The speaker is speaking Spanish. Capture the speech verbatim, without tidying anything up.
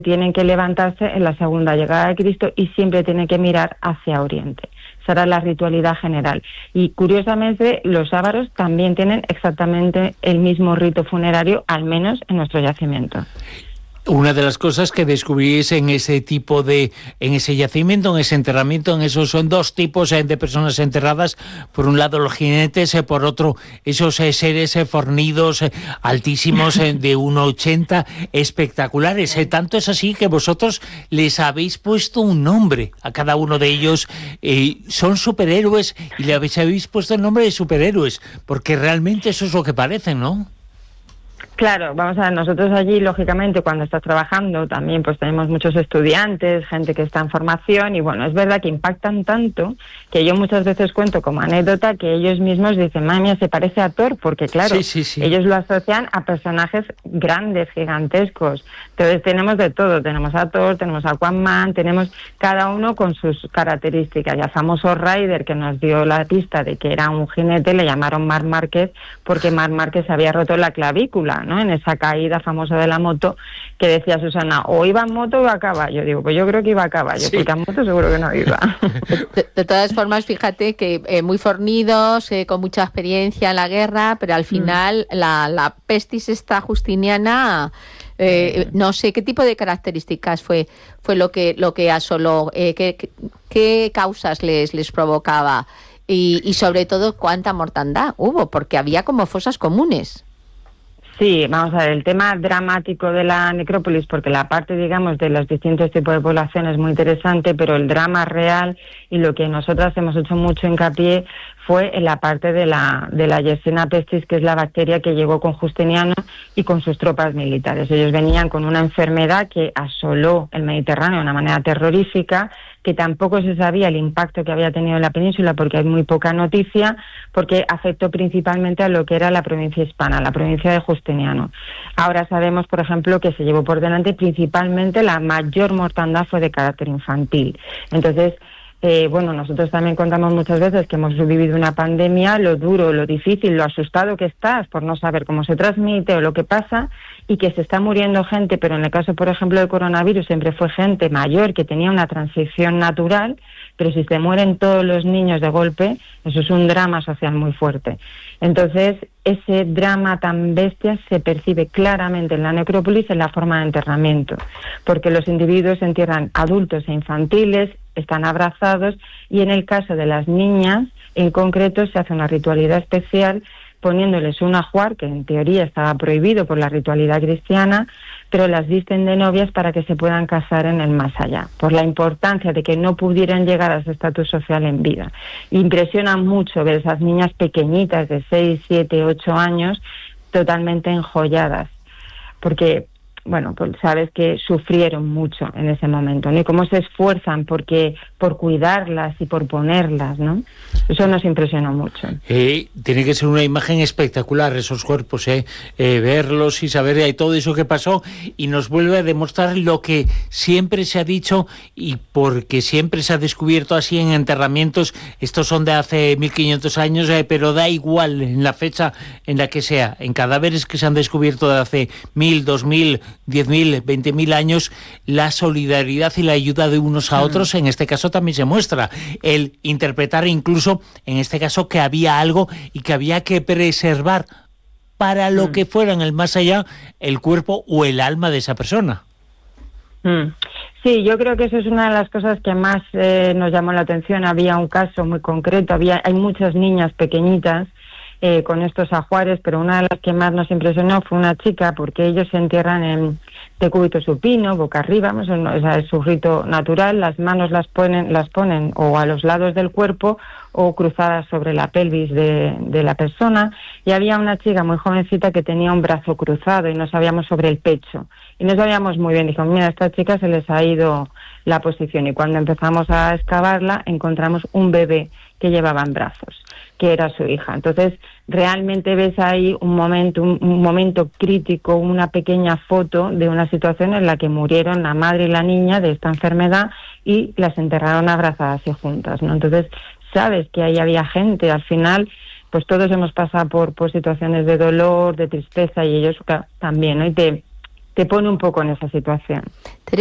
tienen que levantarse en la segunda llegada de Cristo y siempre tienen que mirar hacia Oriente. Esa era la ritualidad general. Y curiosamente los ávaros también tienen exactamente el mismo rito funerario, al menos en nuestro yacimiento. Una de las cosas que descubrís en ese tipo de, en ese yacimiento, en ese enterramiento, en esos son dos tipos de personas enterradas. Por un lado los jinetes, por otro esos seres fornidos, altísimos, de uno ochenta, espectaculares. Tanto es así que vosotros les habéis puesto un nombre a cada uno de ellos. Eh, son superhéroes y le habéis, habéis puesto el nombre de superhéroes, porque realmente eso es lo que parecen, ¿no? Claro, vamos a ver, nosotros allí, lógicamente, cuando estás trabajando, también pues tenemos muchos estudiantes, gente que está en formación, y bueno, es verdad que impactan tanto que yo muchas veces cuento como anécdota que ellos mismos dicen, madre mía, se parece a Thor, porque claro, sí, sí, sí. ellos lo asocian a personajes grandes, gigantescos. Entonces tenemos de todo, tenemos a Thor, tenemos a Aquaman, tenemos cada uno con sus características. Y al famoso Rider, que nos dio la pista de que era un jinete, le llamaron Marc Márquez, porque Marc Márquez había roto la clavícula, ¿no? En esa caída famosa de la moto, que decía Susana, o iba en moto o iba a caballo. Digo, pues yo creo que iba a caballo, sí, porque a moto seguro que no iba. De, de todas formas, fíjate que eh, muy fornidos, eh, con mucha experiencia en la guerra, pero al final mm. la, la pestis esta justiniana, eh, no sé qué tipo de características fue fue lo que lo que asoló, eh, qué, qué, qué causas les les provocaba y, y sobre todo cuánta mortandad hubo, porque había como fosas comunes. Sí, vamos a ver, el tema dramático de la necrópolis, porque la parte, digamos, de los distintos tipos de población es muy interesante, pero el drama real y lo que nosotras hemos hecho mucho hincapié fue en la parte de la de la Yersinia pestis, que es la bacteria que llegó con Justiniano y con sus tropas militares. Ellos venían con una enfermedad que asoló el Mediterráneo de una manera terrorífica, que tampoco se sabía el impacto que había tenido en la península porque hay muy poca noticia, porque afectó principalmente a lo que era la provincia hispana, la provincia de Justiniano. Ahora sabemos, por ejemplo, que se llevó por delante principalmente la mayor mortandad fue de carácter infantil. Entonces, Eh, bueno, nosotros también contamos muchas veces que hemos vivido una pandemia, lo duro, lo difícil, lo asustado que estás por no saber cómo se transmite o lo que pasa, y que se está muriendo gente, pero en el caso, por ejemplo, del coronavirus siempre fue gente mayor que tenía una transición natural, pero si se mueren todos los niños de golpe, eso es un drama social muy fuerte. Entonces, ese drama tan bestia se percibe claramente en la necrópolis en la forma de enterramiento, porque los individuos se entierran adultos e infantiles, están abrazados, y en el caso de las niñas, en concreto, se hace una ritualidad especial poniéndoles un ajuar, que en teoría estaba prohibido por la ritualidad cristiana, pero las visten de novias para que se puedan casar en el más allá, por la importancia de que no pudieran llegar a ese estatus social en vida. Impresiona mucho ver esas niñas pequeñitas de seis, siete, ocho años totalmente enjolladas, porque bueno, pues sabes que sufrieron mucho en ese momento, ¿no? Y cómo se esfuerzan porque por cuidarlas y por ponerlas, ¿no? Eso nos impresionó mucho. Eh, tiene que ser una imagen espectacular esos cuerpos, ¿eh? Eh, verlos y saber de todo eso que pasó, y nos vuelve a demostrar lo que siempre se ha dicho, y porque siempre se ha descubierto así en enterramientos. Estos son de hace mil quinientos años, eh, pero da igual en la fecha en la que sea, en cadáveres que se han descubierto de hace mil, dos mil, diez mil, veinte mil años, la solidaridad y la ayuda de unos a otros, en este caso también se muestra. El interpretar incluso, en este caso, que había algo y que había que preservar para lo mm. que fuera en el más allá, el cuerpo o el alma de esa persona. Mm. Sí, yo creo que eso es una de las cosas que más eh, nos llamó la atención. Había un caso muy concreto, había hay muchas niñas pequeñitas Eh, con estos ajuares, pero una de las que más nos impresionó fue una chica, porque ellos se entierran en decúbito supino, boca arriba, eso es su rito natural. Las manos las ponen, las ponen o a los lados del cuerpo o cruzadas sobre la pelvis de, de la persona, y había una chica muy jovencita que tenía un brazo cruzado y no sabíamos sobre el pecho, y no sabíamos muy bien, dijimos, mira, a esta chica se les ha ido la posición, y cuando empezamos a excavarla encontramos un bebé que llevaba en brazos, que era su hija. Entonces, realmente ves ahí un momento, un, un momento crítico, una pequeña foto de una situación en la que murieron la madre y la niña de esta enfermedad y las enterraron abrazadas y juntas, ¿no? Entonces, sabes que ahí había gente. Al final, pues todos hemos pasado por, por situaciones de dolor, de tristeza, y ellos también, ¿no? Y te, te pone un poco en esa situación.